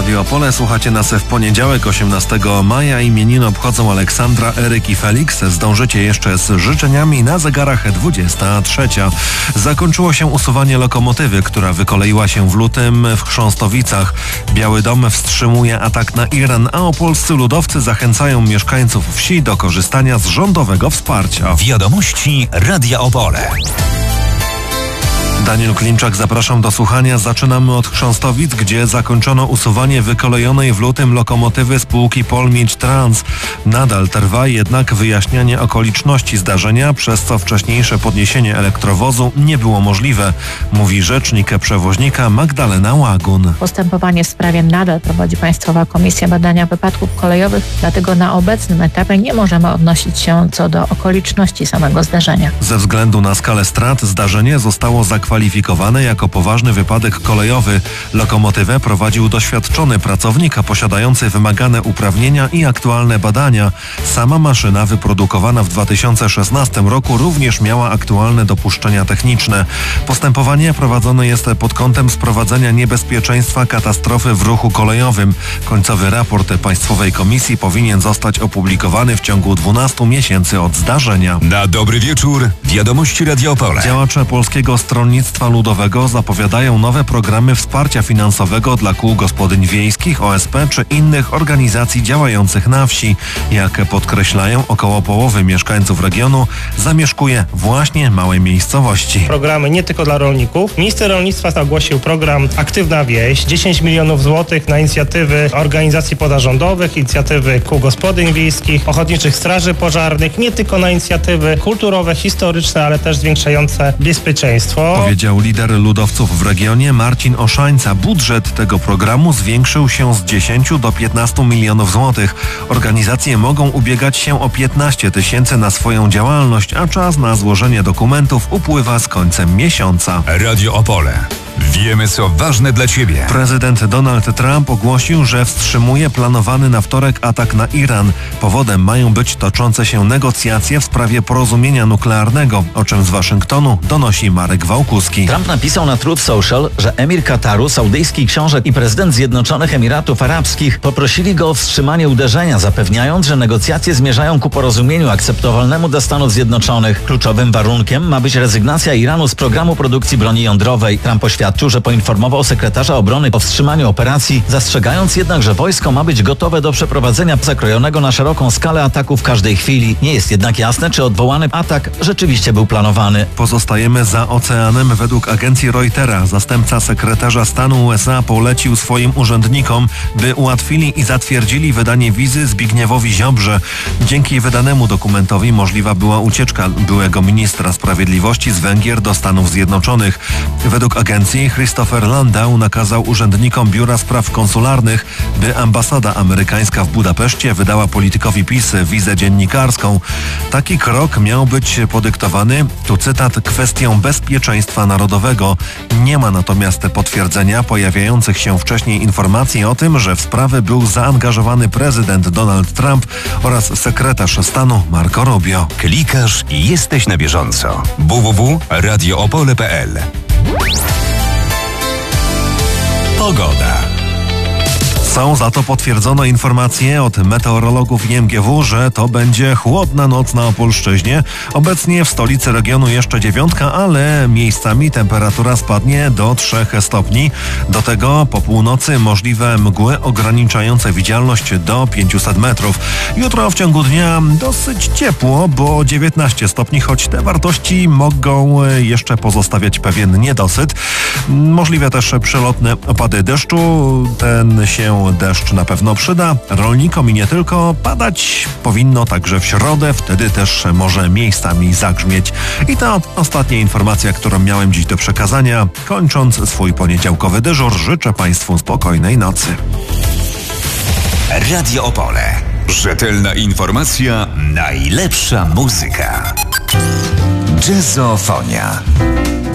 Radio Opole. Słuchacie nas w poniedziałek, 18 maja. Imieniny obchodzą Aleksandra, Eryk i Felix. Zdążycie jeszcze z życzeniami. Na zegarach 23. Zakończyło się usuwanie lokomotywy, która wykoleiła się w lutym w Chrząstowicach. Biały Dom wstrzymuje atak na Iran, a opolscy ludowcy zachęcają mieszkańców wsi do korzystania z rządowego wsparcia. Wiadomości Radia Opole. Daniel Klimczak, zapraszam do słuchania. Zaczynamy od Chrząstowic, gdzie zakończono usuwanie wykolejonej w lutym lokomotywy spółki Polmiedź Trans. Nadal trwa jednak wyjaśnianie okoliczności zdarzenia, przez co wcześniejsze podniesienie elektrowozu nie było możliwe, mówi rzecznik przewoźnika Magdalena Łagun. Postępowanie w sprawie nadal prowadzi Państwowa Komisja Badania Wypadków Kolejowych, dlatego na obecnym etapie nie możemy odnosić się co do okoliczności samego zdarzenia. Ze względu na skalę strat zdarzenie zostało zakwalifikowane jako poważny wypadek kolejowy. Lokomotywę prowadził doświadczony pracownik posiadający wymagane uprawnienia i aktualne badania. Sama maszyna wyprodukowana w 2016 roku również miała aktualne dopuszczenia techniczne. Postępowanie prowadzone jest pod kątem sprowadzenia niebezpieczeństwa katastrofy w ruchu kolejowym. Końcowy raport Państwowej Komisji powinien zostać opublikowany w ciągu 12 miesięcy od zdarzenia. Na dobry wieczór, wiadomości Radia Opole. Działacze Polskiego Stronnictwa Ludowego zapowiadają nowe programy wsparcia finansowego dla kół gospodyń wiejskich, OSP czy innych organizacji działających na wsi. Jak podkreślają, około połowy mieszkańców regionu zamieszkuje właśnie małe miejscowości. Programy nie tylko dla rolników. Minister rolnictwa ogłosił program Aktywna Wieś, 10 milionów złotych na inicjatywy organizacji pozarządowych, inicjatywy kół gospodyń wiejskich, ochotniczych straży pożarnych, nie tylko na inicjatywy kulturowe, historyczne, ale też zwiększające bezpieczeństwo. Powiedział lider ludowców w regionie Marcin Oszańca. Budżet tego programu zwiększył się z 10 do 15 milionów złotych. Organizacje mogą ubiegać się o 15 tysięcy na swoją działalność, a czas na złożenie dokumentów upływa z końcem miesiąca. Radio Opole. Wiemy, co ważne dla Ciebie. Prezydent Donald Trump ogłosił, że wstrzymuje planowany na wtorek atak na Iran. Powodem mają być toczące się negocjacje w sprawie porozumienia nuklearnego, o czym z Waszyngtonu donosi Marek Wałkuski. Trump napisał na Truth Social, że emir Kataru, saudyjski książę i prezydent Zjednoczonych Emiratów Arabskich poprosili go o wstrzymanie uderzenia, zapewniając, że negocjacje zmierzają ku porozumieniu akceptowalnemu dla Stanów Zjednoczonych. Kluczowym warunkiem ma być rezygnacja Iranu z programu produkcji broni jądrowej. Trump oświadczył, że poinformował sekretarza obrony o wstrzymaniu operacji, zastrzegając jednak, że wojsko ma być gotowe do przeprowadzenia zakrojonego na szeroką skalę ataku w każdej chwili. Nie jest jednak jasne, czy odwołany atak rzeczywiście był planowany. Pozostajemy za oceanem. Według agencji Reutera zastępca sekretarza stanu USA polecił swoim urzędnikom, by ułatwili i zatwierdzili wydanie wizy Zbigniewowi Ziobrze. Dzięki wydanemu dokumentowi możliwa była ucieczka byłego ministra sprawiedliwości z Węgier do Stanów Zjednoczonych. Według agencji Christopher Landau nakazał urzędnikom Biura Spraw Konsularnych, by ambasada amerykańska w Budapeszcie wydała politykowi PiS wizę dziennikarską. Taki krok miał być podyktowany, tu cytat, kwestią bezpieczeństwa narodowego. Nie ma natomiast potwierdzenia pojawiających się wcześniej informacji o tym, że w sprawę był zaangażowany prezydent Donald Trump oraz sekretarz stanu Marco Rubio. Klikasz i jesteś na bieżąco. www.radioopole.pl. Pogoda. Są za to potwierdzone informacje od meteorologów IMGW, że to będzie chłodna noc na Opolszczyźnie. Obecnie w stolicy regionu jeszcze 9, ale miejscami temperatura spadnie do 3 stopni. Do tego po północy możliwe mgły ograniczające widzialność do 500 metrów. Jutro w ciągu dnia dosyć ciepło, bo 19 stopni, choć te wartości mogą jeszcze pozostawiać pewien niedosyt. Możliwe też przelotne opady deszczu. Deszcz na pewno przyda. Rolnikom i nie tylko. Padać powinno także w środę. Wtedy też może miejscami zagrzmieć. I to ostatnia informacja, którą miałem dziś do przekazania. Kończąc swój poniedziałkowy dyżur, życzę Państwu spokojnej nocy. Radio Opole. Rzetelna informacja, najlepsza muzyka. Jazzofonia.